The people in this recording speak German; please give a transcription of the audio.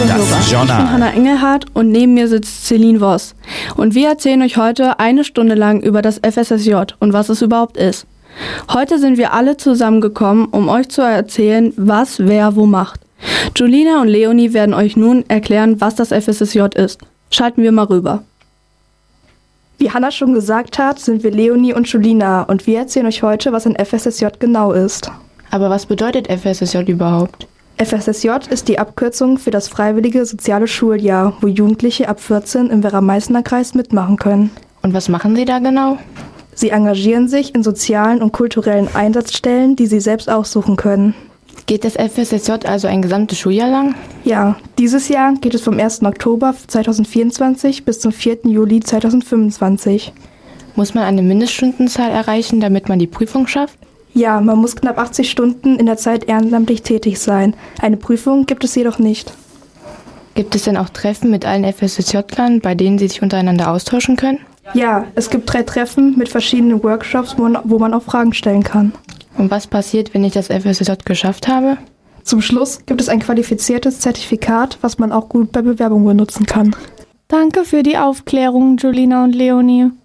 Zuhörer. Ich bin Hannah Engelhardt und neben mir sitzt Celine Voss. Und wir erzählen euch heute 1 Stunde lang über das FSSJ und was es überhaupt ist. Heute sind wir alle zusammengekommen, um euch zu erzählen, was wer wo macht. Julina und Leonie werden euch nun erklären, was das FSSJ ist. Schalten wir mal rüber. Wie Hannah schon gesagt hat, sind wir Leonie und Julina und wir erzählen euch heute, was ein FSSJ genau ist. Aber was bedeutet FSSJ überhaupt? FSSJ ist die Abkürzung für das Freiwillige Soziale Schuljahr, wo Jugendliche ab 14 im Werra-Meißner-Kreis mitmachen können. Und was machen Sie da genau? Sie engagieren sich in sozialen und kulturellen Einsatzstellen, die sie selbst aussuchen können. Geht das FSSJ also ein gesamtes Schuljahr lang? Ja, dieses Jahr geht es vom 1. Oktober 2024 bis zum 4. Juli 2025. Muss man eine Mindeststundenzahl erreichen, damit man die Prüfung schafft? Ja, man muss knapp 80 Stunden in der Zeit ehrenamtlich tätig sein. Eine Prüfung gibt es jedoch nicht. Gibt es denn auch Treffen mit allen FSSJ-Lern, bei denen sie sich untereinander austauschen können? Ja, es gibt 3 Treffen mit verschiedenen Workshops, wo man auch Fragen stellen kann. Und was passiert, wenn ich das FSSJ geschafft habe? Zum Schluss gibt es ein qualifiziertes Zertifikat, was man auch gut bei Bewerbungen benutzen kann. Danke für die Aufklärung, Julina und Leonie.